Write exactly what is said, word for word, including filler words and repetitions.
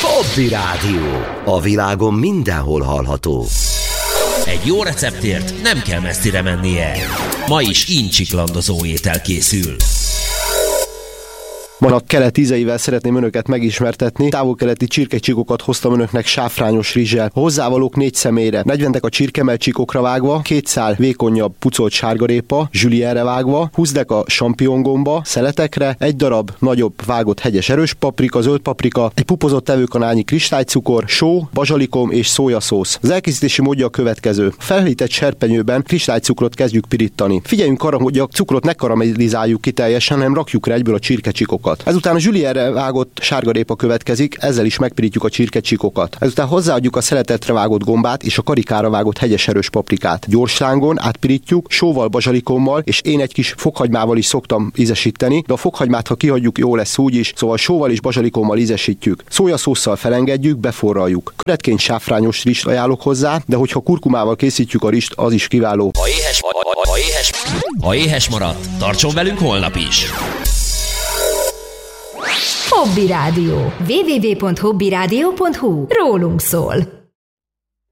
Hobby Rádió. A világon mindenhol hallható. Egy jó receptért nem kell messzire mennie. Ma is incsiklandozó étel készül. Ma a kelet ízeivel szeretném önöket megismertetni. Távol-keleti csirkecsíkokat hoztam önöknek sáfrányos rizssel. A hozzávalók négy személyre. negyventek a csirkemell csíkokra vágva, két szál vékonyabb pucolt sárgarépa, zsülienre vágva, húsz deka champignongomba, szeletekre, egy darab nagyobb vágott hegyes erős paprika, zöld paprika, egy pupozott evőkanálnyi kristálycukor, só, bazsalikom és szójaszósz. Az elkészítési módja a következő. A felhűtett serpenyőben kristálycukrot kezdjük pirítani. Figyeljünk arra, hogy a cukrot ne karamellizáljuk ki teljesen, hanem rakjuk rá egyből a csirkecsíkokat. Ezután a zsülienre vágott sárgarépa következik, ezzel is megpirítjuk a csirkecsíkokat. Ezután hozzáadjuk a szeletetre vágott gombát és a karikára vágott hegyes erős paprikát. Gyors lángon átpirítjuk, sóval, bazsalikommal, és én egy kis fokhagymával is szoktam ízesíteni, de a fokhagymát, ha kihagyjuk, jó lesz úgy is, szóval sóval és bazsalikommal ízesítjük. Szójaszósszal felengedjük, beforraljuk. Keretként sáfrányos rizst ajánlok hozzá, de hogyha kurkumával készítjük a rizst, az is kiváló. Ha éhes, ha éhes, ha éhes maradt, tartson velünk holnap is! Hobby Rádió. double-u double-u double-u pont hobby rádió pont hu. Rólunk szól.